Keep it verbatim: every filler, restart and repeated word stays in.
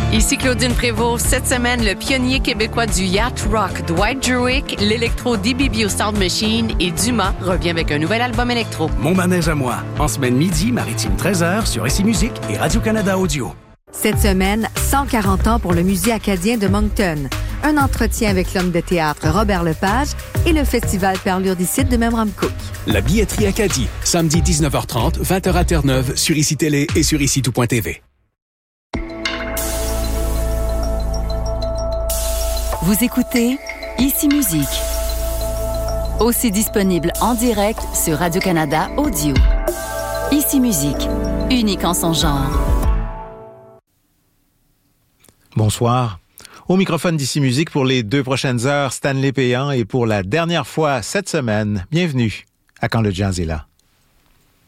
Ici Claudine Prévost. Cette semaine, le pionnier québécois du yacht rock, Dwight Druick, l'électro D B B au Sound Machine et Dumas revient avec un nouvel album électro. Mon manège à moi, en semaine midi, Maritime treize heures sur Ici Musique et Radio-Canada Audio. Cette semaine, cent quarante ans pour le Musée acadien de Moncton. Un entretien avec l'homme de théâtre Robert Lepage et le Festival Perlure d'ici de Memramcook. La billetterie Acadie, samedi dix-neuf heures trente, vingt heures à Terre-Neuve, sur Ici Télé et sur ici tout point t v. Vous écoutez Ici Musique. Aussi disponible en direct sur Radio-Canada Audio. Ici Musique, unique en son genre. Bonsoir. Au microphone d'Ici Musique pour les deux prochaines heures, Stanley Péan, et pour la dernière fois cette semaine, bienvenue à Quand le jazz est là.